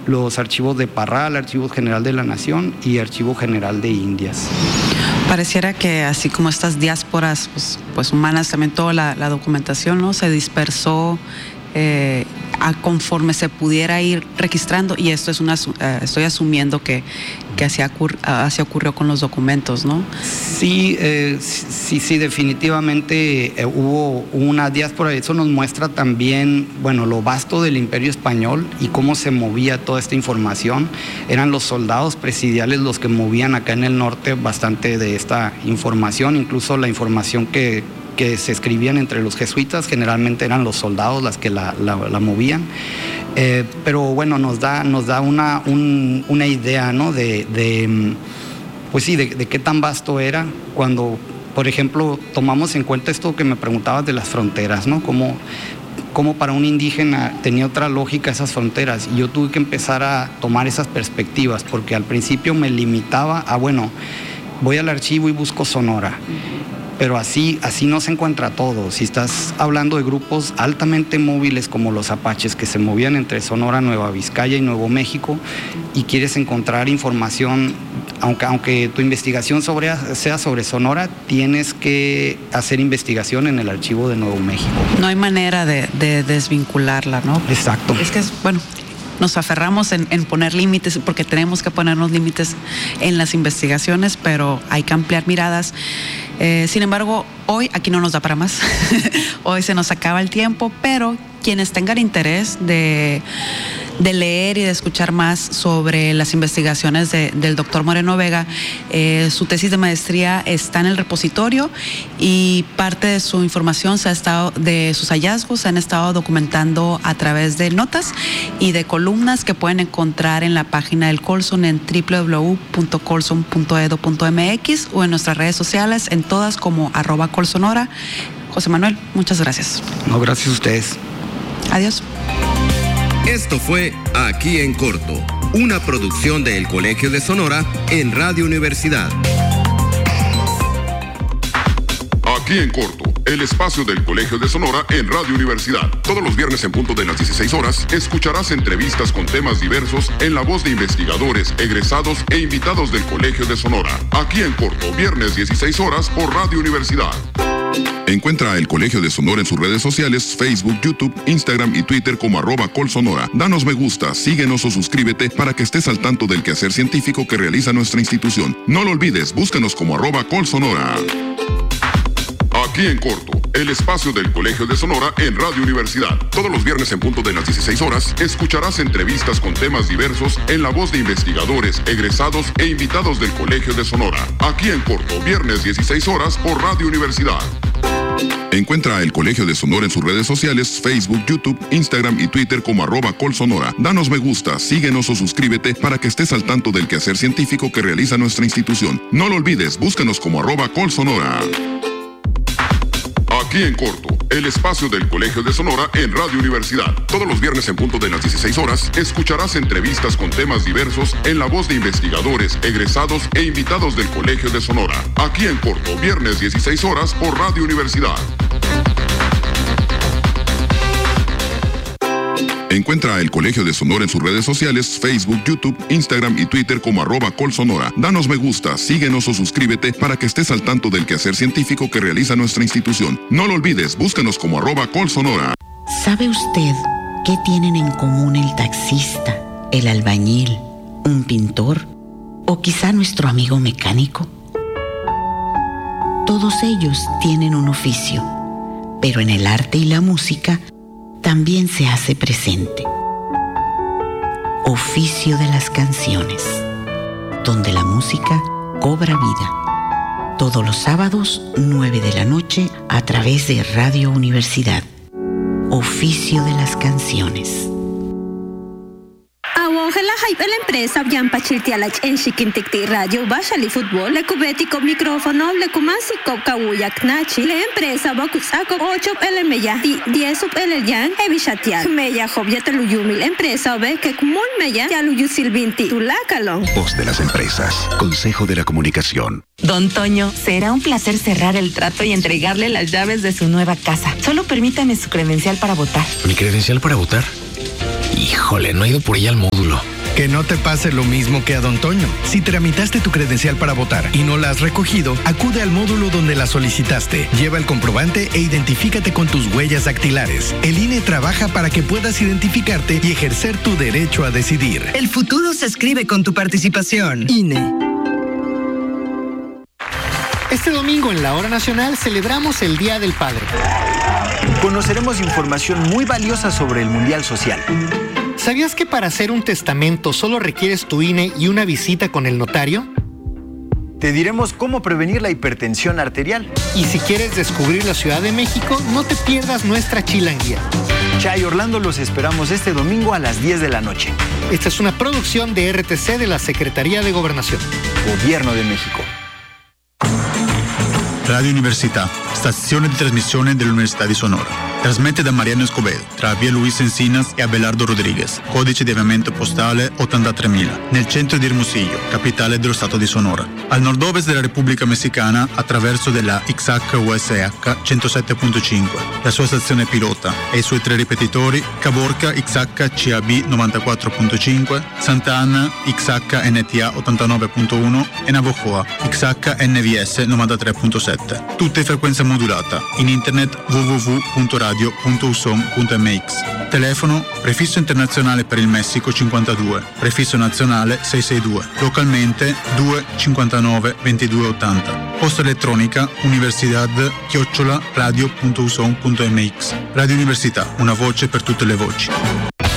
los archivos de Parral, Archivo General de la Nación y Archivo General de Indias. Pareciera que así como estas diásporas pues humanas, también toda la documentación, ¿no?, se dispersó conforme se pudiera ir registrando, y esto es estoy asumiendo que así ocurrió con los documentos, ¿no? Sí, definitivamente hubo una diáspora. Eso nos muestra también, lo vasto del Imperio Español y cómo se movía toda esta información. Eran los soldados presidiales los que movían acá en el norte bastante de esta información, incluso la información que se escribían entre los jesuitas, generalmente eran los soldados las que la movían. Pero nos da una idea, ¿no?, de qué tan vasto era cuando, por ejemplo, tomamos en cuenta esto que me preguntabas de las fronteras, ¿no? Cómo para un indígena tenía otra lógica esas fronteras, y yo tuve que empezar a tomar esas perspectivas, porque al principio me limitaba a, voy al archivo y busco Sonora. Pero así no se encuentra todo. Si estás hablando de grupos altamente móviles como los apaches, que se movían entre Sonora, Nueva Vizcaya y Nuevo México, y quieres encontrar información, aunque tu investigación sea sobre Sonora, tienes que hacer investigación en el archivo de Nuevo México. No hay manera de desvincularla, ¿no? Exacto. Es que nos aferramos en poner límites, porque tenemos que ponernos límites en las investigaciones, pero hay que ampliar miradas. Sin embargo, hoy aquí no nos da para más. Hoy se nos acaba el tiempo, pero quienes tengan interés de leer y de escuchar más sobre las investigaciones del doctor Moreno Vega, su tesis de maestría está en el repositorio, y parte de su información de sus hallazgos se han estado documentando a través de notas y de columnas que pueden encontrar en la página del Colson en www.colson.edu.mx o en nuestras redes sociales, en todas como @colsonora. José Manuel, muchas gracias. No, gracias a ustedes. Adiós. Esto fue Aquí en Corto, una producción del Colegio de Sonora en Radio Universidad. Aquí en Corto, el espacio del Colegio de Sonora en Radio Universidad. Todos los viernes en punto de las 16 horas, escucharás entrevistas con temas diversos en la voz de investigadores, egresados e invitados del Colegio de Sonora. Aquí en Corto, viernes 16 horas por Radio Universidad. Encuentra a El Colegio de Sonora en sus redes sociales, Facebook, YouTube, Instagram y Twitter como @colsonora. Danos me gusta, síguenos o suscríbete para que estés al tanto del quehacer científico que realiza nuestra institución. No lo olvides, búscanos como @colsonora. Aquí en Corto, el espacio del Colegio de Sonora en Radio Universidad. Todos los viernes en punto de las 16 horas, escucharás entrevistas con temas diversos en la voz de investigadores, egresados e invitados del Colegio de Sonora. Aquí en Corto, viernes 16 horas por Radio Universidad. Encuentra a El Colegio de Sonora en sus redes sociales, Facebook, YouTube, Instagram y Twitter como @colsonora. Danos me gusta, síguenos o suscríbete para que estés al tanto del quehacer científico que realiza nuestra institución. No lo olvides, búscanos como @colsonora. Aquí en Corto, el espacio del Colegio de Sonora en Radio Universidad. Todos los viernes en punto de las 16 horas, escucharás entrevistas con temas diversos en la voz de investigadores, egresados e invitados del Colegio de Sonora. Aquí en Corto, viernes 16 horas por Radio Universidad. Encuentra a El Colegio de Sonora en sus redes sociales, Facebook, YouTube, Instagram y Twitter como @colsonora. Danos me gusta, síguenos o suscríbete para que estés al tanto del quehacer científico que realiza nuestra institución. No lo olvides, búscanos como @colsonora. ¿Sabe usted qué tienen en común el taxista, el albañil, un pintor o quizá nuestro amigo mecánico? Todos ellos tienen un oficio, pero en el arte y la música también se hace presente. Oficio de las canciones, donde la música cobra vida. Todos los sábados, 9 de la noche, a través de Radio Universidad. Oficio de las canciones. La hype la empresa Bian Pachiltialach en Chiquinticti Radio Bashali Fútbol le cubético micrófono le kumasi Kawuyak Nachi la empresa Bakusako 8 el meya 10 el yan Evishatial meya Jobyateluyumi la empresa ve que kumul meya Yaluyusilvinti Tulakalon. Voz de las empresas, Consejo de la Comunicación. Don Toño, será un placer cerrar el trato y entregarle las llaves de su nueva casa. Solo permítame su credencial para votar. ¿Mi credencial para votar? Híjole, no he ido por ella al módulo. Que no te pase lo mismo que a Don Toño. Si tramitaste tu credencial para votar y no la has recogido, acude al módulo donde la solicitaste. Lleva el comprobante e identifícate con tus huellas dactilares. El INE trabaja para que puedas identificarte y ejercer tu derecho a decidir. El futuro se escribe con tu participación. INE. Este domingo en la Hora Nacional celebramos el Día del Padre. Conoceremos información muy valiosa sobre el Mundial Social. ¿Sabías que para hacer un testamento solo requieres tu INE y una visita con el notario? Te diremos cómo prevenir la hipertensión arterial. Y si quieres descubrir la Ciudad de México, no te pierdas nuestra chilanguía. Chay Orlando, los esperamos este domingo a las 10 de la noche. Esta es una producción de RTC de la Secretaría de Gobernación. Gobierno de México. Radio Università, stazione di trasmissione dell'Università di Sonora. Trasmette da Mariano Escobedo, tra via Luis Encinas e Abelardo Rodriguez, codice di avviamento postale 83.000, nel centro di Hermosillo, capitale dello Stato di Sonora. Al nord-ovest della Repubblica Messicana, attraverso della XH-USH 107.5, la sua stazione pilota e i suoi 3 ripetitori, Caborca XH-CAB 94.5, Santa Ana XH-NTA 89.1 e Navojoa XH-NVS 93.7. Tutte in frequenza modulata, in internet www.radio.uson.mx. Telefono prefisso internazionale per il Messico 52, prefisso nazionale 662, localmente 259 2280. Posta elettronica universidad@radio.uson.mx. Radio Università, una voce per tutte le voci.